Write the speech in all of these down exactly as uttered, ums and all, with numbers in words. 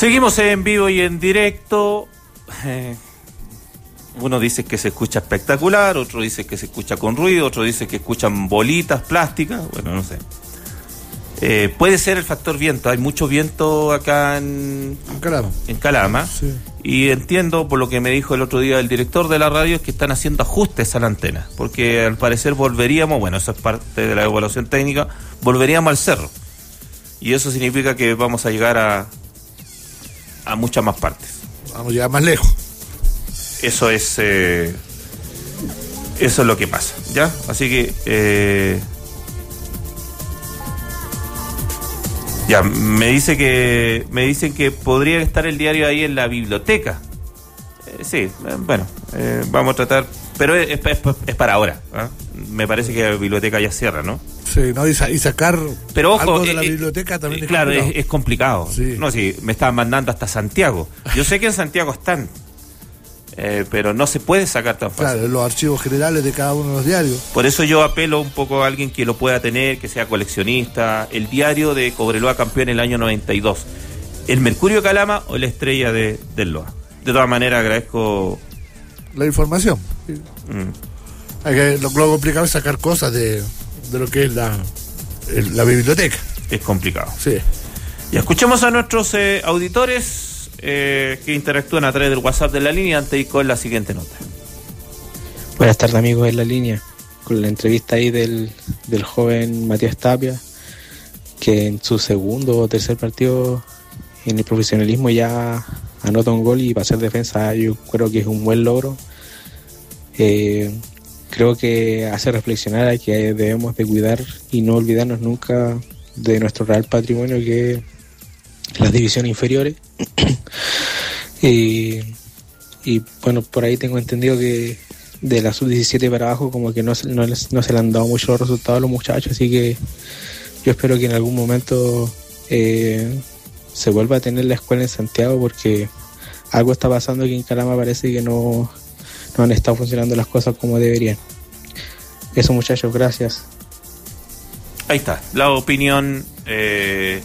Seguimos en vivo y en directo. Eh, uno dice que se escucha espectacular, otro dice que se escucha con ruido, otro dice que escuchan bolitas plásticas, bueno, no sé. Eh, puede ser el factor viento, hay mucho viento acá en, en Calama, en Calama sí. Y entiendo por lo que me dijo el otro día el director de la radio es que están haciendo ajustes a la antena, porque al parecer volveríamos, bueno, eso es parte de la evaluación técnica, volveríamos al cerro, y eso significa que vamos a llegar a a muchas más partes. Vamos a llegar más lejos. Eso es eh, eso es lo que pasa, ¿ya? Así que eh, ya, me dice que me dicen que podría estar el diario ahí en la biblioteca. Eh, sí, eh, bueno, eh, vamos a tratar, pero es, es, es para ahora, ¿eh? Me parece que la biblioteca ya cierra, ¿no? Sí, no, y, sa- y sacar pero ojo, algo de eh, la eh, biblioteca también eh, es claro, complicado. Es, es complicado. Sí. No, sí, me estaban mandando hasta Santiago. Yo sé que en Santiago están, eh, pero no se puede sacar tan fácil. Claro, los archivos generales de cada uno de los diarios. Por eso yo apelo un poco a alguien que lo pueda tener, que sea coleccionista. El diario de Cobreloa campeón en el año noventa y dos. ¿El Mercurio de Calama o la Estrella de, del Loa? De todas maneras, agradezco La información. mm. Hay que, lo, lo complicado es sacar cosas de, de lo que es la, el, la biblioteca. Es complicado. Sí. Y escuchemos a nuestros eh, auditores eh, que interactúan a través del WhatsApp de la línea antes de ir con la siguiente nota. Buenas tardes, amigos en la línea. Con la entrevista ahí del, del joven Matías Tapia, que en su segundo o tercer partido en el profesionalismo ya anota un gol, y para ser defensa yo creo que es un buen logro. Eh, creo que hace reflexionar a que debemos de cuidar y no olvidarnos nunca de nuestro real patrimonio, que es las divisiones inferiores. y, y bueno, por ahí tengo entendido que de la sub diecisiete para abajo como que no, no, no se le han dado muchos los resultados a los muchachos, así que yo espero que en algún momento eh, se vuelva a tener la escuela en Santiago, porque algo está pasando aquí en Calama, parece que no, no han estado funcionando las cosas como deberían. Eso, muchachos, gracias. Ahí está, la opinión eh,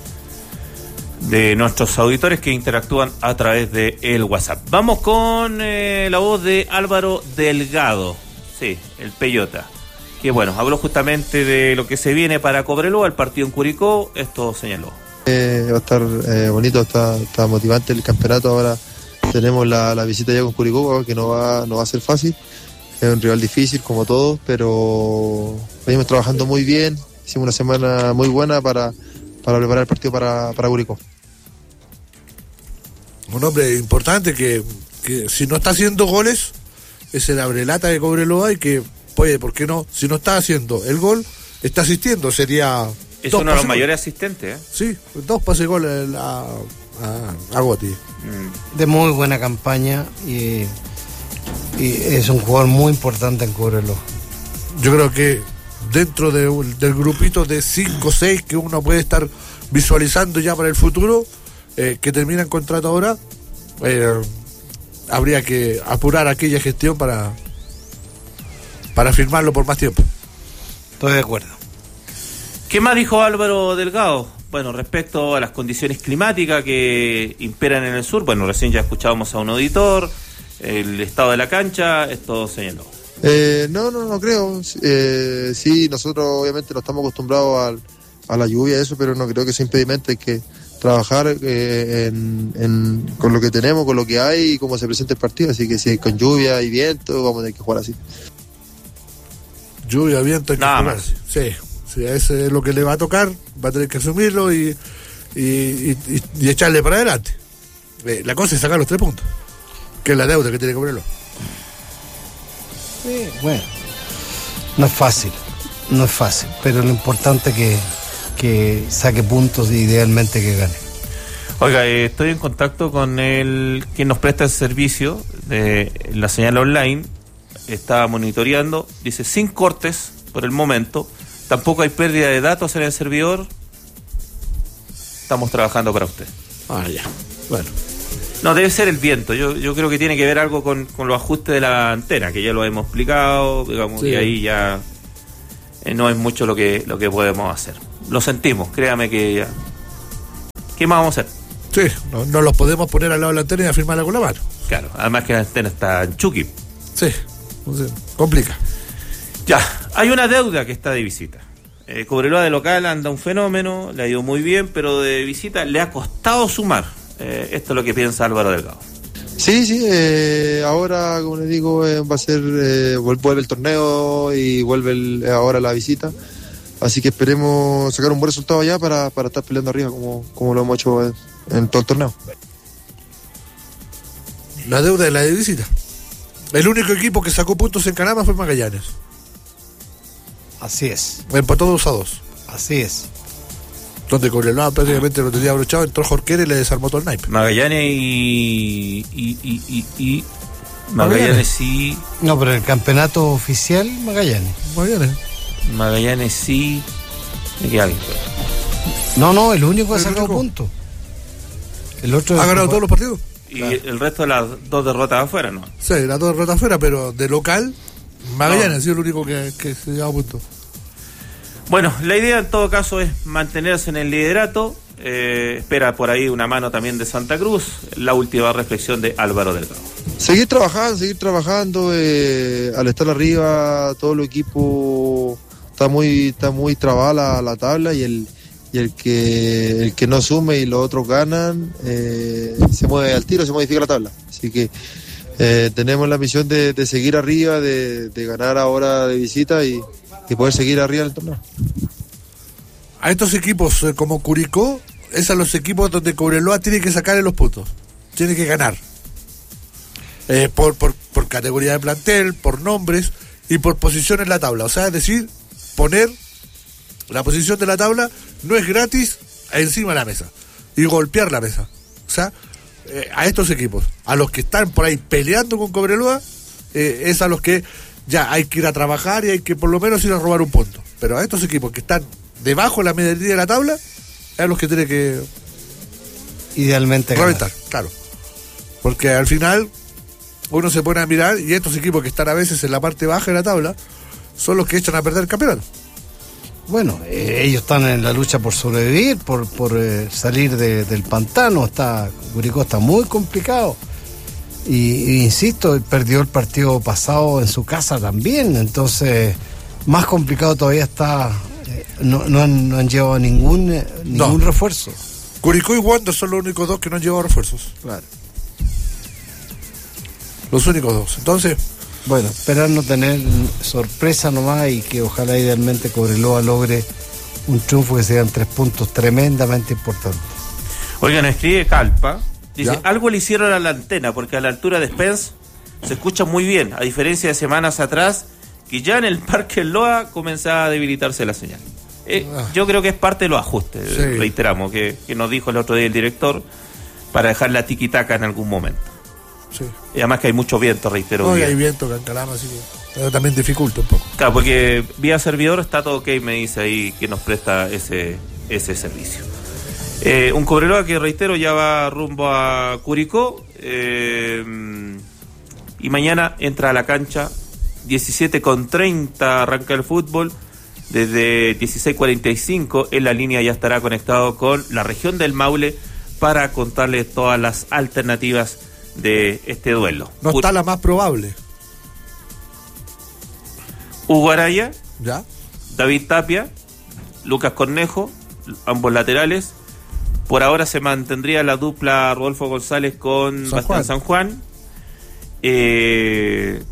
de nuestros auditores que interactúan a través de el WhatsApp. Vamos con eh, la voz de Álvaro Delgado, sí, el Peyota, que bueno, habló justamente de lo que se viene para Cobreloa, el partido en Curicó. Esto señaló. Eh, va a estar eh, bonito, está, está motivante el campeonato. Ahora tenemos la, la visita ya con Curicó, que no va, no va a ser fácil. Es un rival difícil como todos, pero venimos trabajando muy bien. Hicimos una semana muy buena para, para preparar el partido para, para Curicó. Un hombre importante que, que si no está haciendo goles es el abrelata de Cobreloa, y que puede, ¿por qué no? Si no está haciendo el gol, está asistiendo, sería... Es uno de los mayores asistentes, ¿eh? Sí, dos pases goles a, a, a Gotti. Mm. De muy buena campaña, y, y es un jugador muy importante en Cobreloa. Yo creo que dentro de, del grupito de cinco o seis que uno puede estar visualizando ya para el futuro, eh, que terminan contrato ahora, eh, habría que apurar aquella gestión para, para firmarlo por más tiempo. Estoy de acuerdo. ¿Qué más dijo Álvaro Delgado? Bueno, respecto a las condiciones climáticas que imperan en el sur, bueno, recién ya escuchábamos a un auditor, el estado de la cancha, esto señaló. Eh, no, no, no creo. Eh, sí, nosotros obviamente no estamos acostumbrados al, a la lluvia y eso, pero no creo que sea impedimento. Hay que trabajar eh, en, en, con lo que tenemos, con lo que hay y cómo se presenta el partido. Así que si hay con lluvia y viento, vamos a tener que jugar así. Lluvia, viento, hay que Nada jugar más. así. Sí, sí, eso es lo que le va a tocar, va a tener que asumirlo y, y, y, y, y echarle para adelante. Eh, la cosa es sacar los tres puntos, que es la deuda que tiene que ponerlo. Sí, bueno, no es fácil, no es fácil, pero lo importante es que, que saque puntos y idealmente que gane. Oiga, eh, estoy en contacto con el quien nos presta el servicio de la señal online, está monitoreando, dice sin cortes por el momento, tampoco hay pérdida de datos en el servidor, estamos trabajando para usted. Ah, ya, bueno. No, debe ser el viento. Yo yo creo que tiene que ver algo con, con los ajustes de la antena, que ya lo hemos explicado, digamos, Sí. y ahí ya eh, no es mucho lo que lo que podemos hacer. Lo sentimos, créame que ya. ¿Qué más vamos a hacer? Sí, no, no los podemos poner al lado de la antena y afirmarla con la mano. Claro, además que la antena está en Chucky. Sí, entonces, complica. Ya, hay una deuda que está de visita. Eh, Cobreloa de local anda un fenómeno, le ha ido muy bien, pero de visita le ha costado sumar. Eh, esto es lo que piensa Álvaro Delgado. Sí, sí, eh, ahora, como les digo, eh, va a ser, eh, vuelve el torneo y vuelve el, ahora la visita. Así que esperemos sacar un buen resultado allá para, para estar peleando arriba como, como lo hemos hecho en, en todo el torneo. La deuda es la de visita. El único equipo que sacó puntos en Canama fue Magallanes. Así es. Empató dos a dos. Así es. Donde Cobreloa prácticamente lo tenía abrochado, entró Jorquera y le desarmó todo el naipe. Magallanes y... y, y, y, y Magallanes sí... No, pero el campeonato oficial, Magallanes. Magallanes. Magallanes sí... ¿De qué alguien? No, no, el único que ha ¿El sacado único? puntos. El otro... ¿Ha ganado todos los partidos? Y claro. El resto de las dos derrotas afuera, ¿no? Sí, las dos derrotas afuera, pero de local, Magallanes no. Ha sido el único que, que se lleva puntos. Bueno, la idea en todo caso es mantenerse en el liderato. Eh, espera por ahí una mano también de Santa Cruz. La última reflexión de Álvaro Delgado. Seguir trabajando, seguir trabajando. Eh, al estar arriba, todo el equipo está muy, está muy trabada la, la tabla y el y el que el que no sume y los otros ganan eh, se mueve al tiro, se modifica la tabla. Así que eh, tenemos la misión de, de seguir arriba, de, de ganar ahora de visita y y poder seguir arriba del torneo. A estos equipos eh, como Curicó, es a los equipos donde Cobreloa tiene que sacarle los puntos, tiene que ganar eh, por, por, por categoría de plantel, por nombres y por posición en la tabla, o sea, es decir, poner la posición de la tabla no es gratis encima de la mesa y golpear la mesa, o sea, eh, a estos equipos, a los que están por ahí peleando con Cobreloa, eh, es a los que ya hay que ir a trabajar y hay que por lo menos ir a robar un punto. Pero a estos equipos que están debajo de la medianía de la tabla, es los que tiene que idealmente reventar, ganar. Claro. Porque al final uno se pone a mirar y estos equipos que están a veces en la parte baja de la tabla son los que echan a perder el campeonato. Bueno, eh, ellos están en la lucha por sobrevivir, por, por eh, salir de, del pantano. Está Curicó está muy complicado. Y, y insisto, perdió el partido pasado en su casa también, entonces más complicado todavía está. eh, no, no, han, no han llevado ningún eh, ningún no. refuerzo. Curicó y Wander son los únicos dos que no han llevado refuerzos. Claro. Los únicos dos. Entonces, bueno, esperar no tener sorpresa nomás y que ojalá idealmente Cobreloa logre un triunfo que sean tres puntos tremendamente importantes. Oigan, escribe Calpa. Dice, ¿ya? Algo le hicieron a la antena, porque a la altura de Spence se escucha muy bien, a diferencia de semanas atrás, que ya en el Parque Loa comenzaba a debilitarse la señal. Eh, ah. Yo creo que es parte de los ajustes, sí. reiteramos, que, que nos dijo el otro día el director, para dejar la tiquitaca en algún momento. Sí. Y además que hay mucho viento, reitero. No, y hay viento acá en Calama, así que también dificulta un poco. Claro, porque vía servidor está todo ok, me dice ahí que nos presta ese, ese servicio. Eh, un Cobreloa que, reitero, ya va rumbo a Curicó eh, y mañana entra a la cancha diecisiete con treinta, arranca el fútbol. Desde dieciséis cuarenta y cinco en la línea ya estará conectado con la región del Maule para contarles todas las alternativas de este duelo. No está la más probable. Hugo Araya, ¿ya? David Tapia, Lucas Cornejo, ambos laterales. Por ahora se mantendría la dupla Rodolfo González con San Bastián Juan. San Juan. Eh,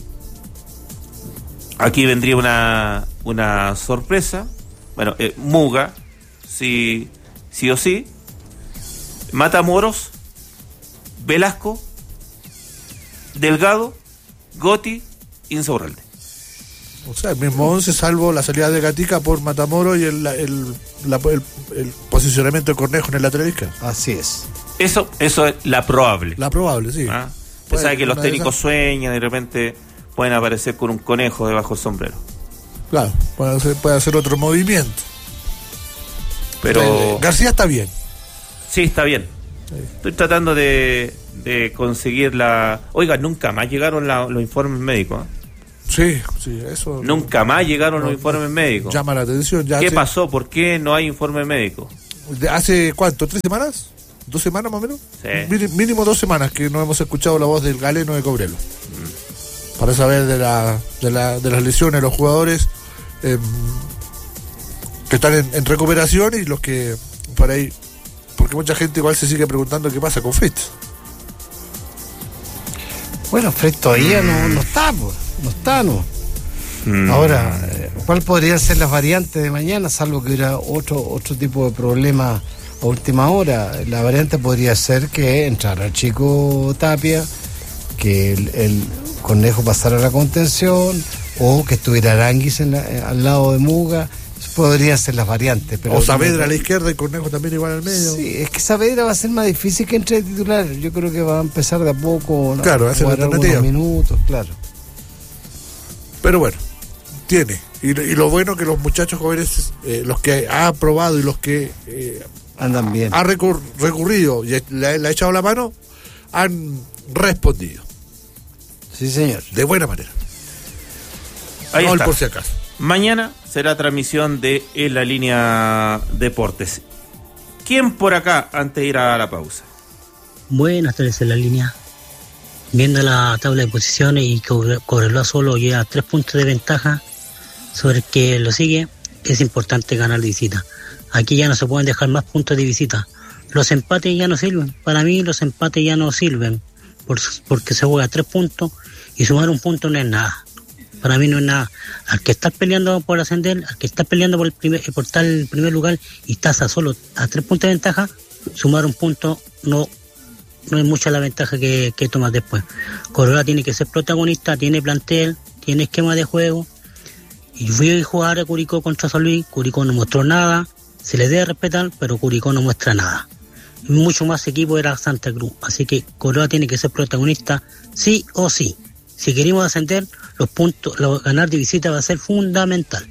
aquí vendría una, una sorpresa. Bueno, eh, Muga, sí, sí o sí. Matamoros, Velasco, Delgado, Gotti, Insaurralde. O sea, el mismo once, salvo la salida de Gatica por Matamoros y el, el, la, el, el posicionamiento de Cornejo en el lateral izquierdo. Así es. Eso, eso es la probable. La probable, sí. ¿Ah? Usted sabe que los técnicos sueñan y de repente pueden aparecer con un conejo debajo del sombrero. Claro, puede hacer, puede hacer otro movimiento. Pero eh, García está bien. Sí, está bien. Sí. Estoy tratando de, de conseguir la... Oiga, nunca más llegaron la, los informes médicos. ¿eh? Sí, sí, eso... Nunca no, más llegaron no, los informes médicos. Llama la atención. Ya ¿Qué hace, pasó? ¿Por qué no hay informe médico? ¿Hace cuánto? ¿Tres semanas? dos semanas más o menos. Sí. Mí- mínimo dos semanas que no hemos escuchado la voz del galeno de Cobrelos. Mm. Para saber de, la, de, la, de las lesiones de los jugadores eh, que están en, en recuperación y los que por ahí. Porque mucha gente igual se sigue preguntando qué pasa con Fritz. Bueno, Fred todavía no, no está, pues. No está, no. Mm. Ahora, eh, ¿cuál podrían ser las variantes de mañana? Salvo que hubiera otro, otro tipo de problema a última hora. La variante podría ser que entrara el chico Tapia, que el, el Conejo pasara a la contención, o que estuviera Aranguis en la, eh, al lado de Muga. Podrían ser las variantes. Pero o Saavedra a la izquierda y Cornejo también igual al medio. Sí, es que Saavedra va a ser más difícil que entre titular. Yo creo que va a empezar de a poco. Claro, a hacer jugar la alternativa. algunos minutos, claro. Pero bueno, tiene. Y, y lo bueno que los muchachos jóvenes, eh, los que ha aprobado y los que eh, andan bien, ha recur- recurrido y le, le ha echado la mano, han respondido. Sí, señor. De buena manera. Ahí no está. el por si acaso. Mañana será transmisión de En la Línea Deportes. ¿Quién por acá antes de ir a la pausa? Buenas tardes En la Línea. Viendo la tabla de posiciones y Cobre- Cobreloa solo lleva tres puntos de ventaja sobre el que lo sigue, es importante ganar de visita. Aquí ya no se pueden dejar más puntos de visita. Los empates ya no sirven. Para mí los empates ya no sirven por, porque se juega tres puntos y sumar un punto no es nada. Para mí no es nada. Al que estás peleando por ascender, al que estás peleando por el primer, por estar en el primer lugar y estás a solo a tres puntos de ventaja, sumar un punto no, no es mucha la ventaja que, que tomas después. Cobreloa tiene que ser protagonista, tiene plantel, tiene esquema de juego. Y fui a jugar a Curicó contra San Luis, Curicó no mostró nada, se le debe respetar, pero Curicó no muestra nada. Y mucho más equipo era Santa Cruz, así que Cobreloa tiene que ser protagonista sí o sí. Si queremos ascender, los puntos, lo, ganar de visita va a ser fundamental.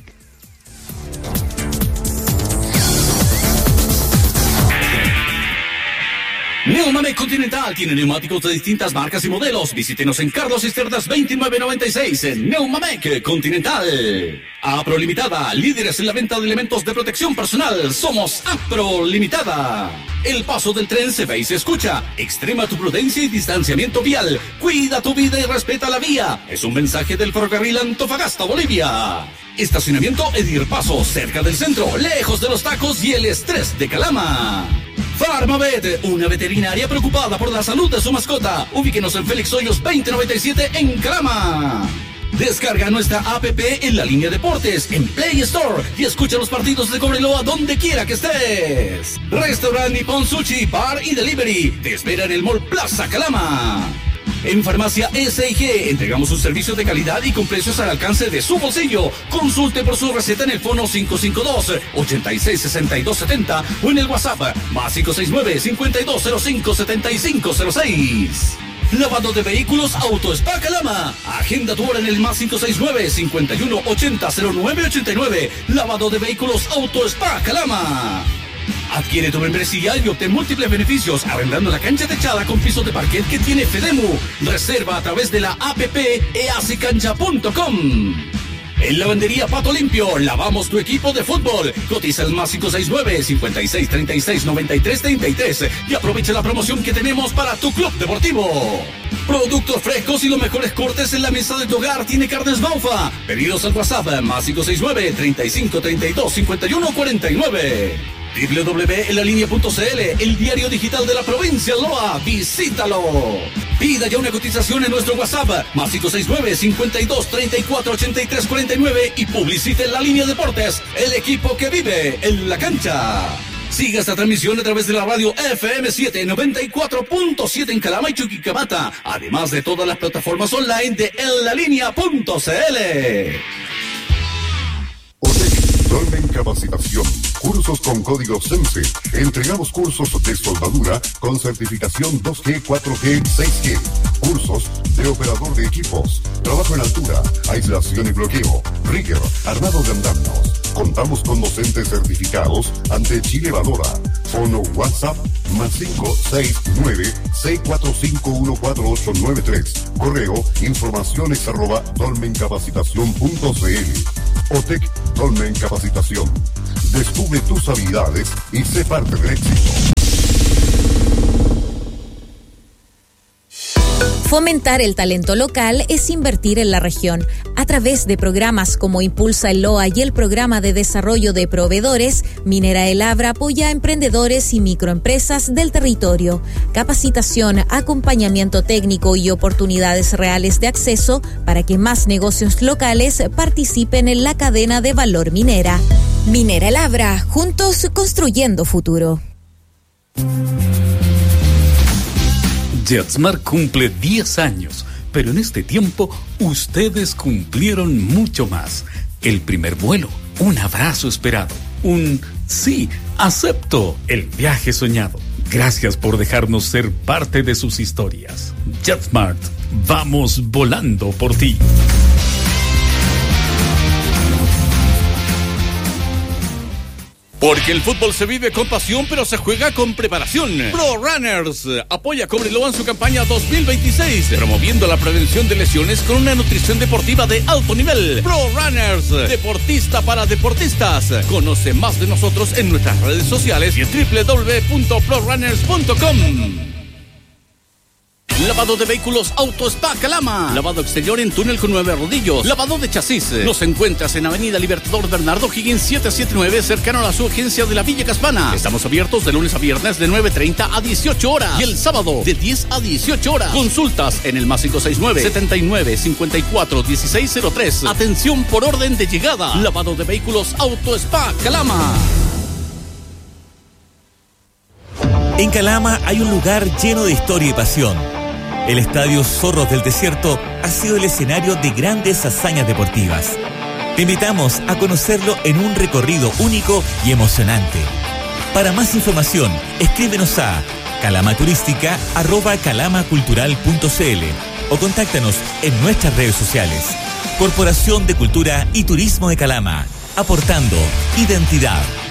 Neumamec Continental tiene neumáticos de distintas marcas y modelos. Visítenos en Carlos Cisternas veintinueve noventa y seis en Neumamec Continental. Apro Limitada, líderes en la venta de elementos de protección personal. Somos Apro Limitada. El paso del tren se ve y se escucha. Extrema tu prudencia y distanciamiento vial. Cuida tu vida y respeta la vía. Es un mensaje del ferrocarril Antofagasta, Bolivia. Estacionamiento Edir Paso, cerca del centro, lejos de los tacos y el estrés de Calama. Farmavet, una veterinaria preocupada por la salud de su mascota. Ubíquenos en Félix Hoyos veinte noventa y siete en Calama. Descarga nuestra app en la Línea Deportes, en Play Store, y escucha los partidos de Cobreloa donde quiera que estés. Restaurant Nippon Sushi, Bar y Delivery te espera en el Mall Plaza Calama. En Farmacia S I G entregamos un servicio de calidad y con precios al alcance de su bolsillo. Consulte por su receta en el fono cinco cinco dos, ocho seis, seis dos siete cero o en el WhatsApp más cinco seis nueve, cinco dos cero cinco, siete cinco cero seis. Lavado de vehículos Auto Spa Calama. Agenda tu hora en el más cinco seis nueve, cinco uno ochenta, cero nueve ochenta y nueve. Lavado de vehículos Auto Spa Calama. Adquiere tu membresía y obtén múltiples beneficios arrendando la cancha techada con pisos de parquet que tiene Fedemu. Reserva a través de la app easicancha punto com. En Lavandería Pato Limpio, lavamos tu equipo de fútbol. Cotiza el más cinco seis nueve, cinco seis, treinta y seis, noventa y tres, treinta y tres y aprovecha la promoción que tenemos para tu club deportivo. Productos frescos y los mejores cortes en la mesa de tu hogar tiene Carnes Baufa. Pedidos al WhatsApp más cinco seis nueve, treinta y cinco, treinta y dos, cincuenta y uno cuarenta y nueve. doble u doble u doble u punto en la línea punto c l, el diario digital de la provincia de Loa. Visítalo. Pida ya una cotización en nuestro WhatsApp, más cinco seis nueve, cincuenta y dos, treinta y cuatro, ochenta y tres, cuarenta y nueve y publicite en la Línea Deportes, el equipo que vive en la cancha. Siga esta transmisión a través de la radio F M siete noventa y cuatro punto siete en Calama y Chuquicamata, además de todas las plataformas online de en la línea punto c l. Dolmen Capacitación. Cursos con código SENSE. Entregamos cursos de soldadura con certificación dos G, cuatro G, seis G. Cursos de operador de equipos. Trabajo en altura, aislación y bloqueo. Rigger, armado de andamios. Contamos con docentes certificados ante Chile Valora. Fono WhatsApp más cinco seis nueve, seis cuatro cinco, uno cuatro ocho nueve tres. Correo informaciones arroba dolmencapacitación punto c l. OTEC Dolmen Capacitación. Descubre tus habilidades y sé parte del éxito. Fomentar el talento local es invertir en la región. A través de programas como Impulsa el Loa y el Programa de Desarrollo de Proveedores, Minera El Abra apoya a emprendedores y microempresas del territorio. Capacitación, acompañamiento técnico y oportunidades reales de acceso para que más negocios locales participen en la cadena de valor minera. Minera El Abra, juntos construyendo futuro. JetSmart cumple diez años, pero en este tiempo ustedes cumplieron mucho más. El primer vuelo, un abrazo esperado, un sí, acepto, el viaje soñado. Gracias por dejarnos ser parte de sus historias. JetSmart, vamos volando por ti. Porque el fútbol se vive con pasión, pero se juega con preparación. Pro Runners apoya a Cobreloa en su campaña dos mil veintiséis, promoviendo la prevención de lesiones con una nutrición deportiva de alto nivel. Pro Runners, deportista para deportistas. Conoce más de nosotros en nuestras redes sociales y en doble u doble u doble u punto pro runners punto com. Lavado de vehículos Auto Spa Calama. Lavado exterior en túnel con nueve rodillos. Lavado de chasis. Los encuentras en Avenida Libertador Bernardo Higgins setecientos setenta y nueve, cercano a la subagencia de la Villa Caspana. Estamos abiertos de lunes a viernes de nueve treinta a dieciocho horas. Y el sábado de diez a dieciocho horas. Consultas en el más cinco seis nueve, setenta y nueve, cincuenta y cuatro, dieciséis cero tres. Atención por orden de llegada. Lavado de vehículos Auto Spa Calama. En Calama hay un lugar lleno de historia y pasión. El Estadio Zorros del Desierto ha sido el escenario de grandes hazañas deportivas. Te invitamos a conocerlo en un recorrido único y emocionante. Para más información, escríbenos a calamaturística arroba calamacultural punto cl o contáctanos en nuestras redes sociales. Corporación de Cultura y Turismo de Calama, aportando identidad.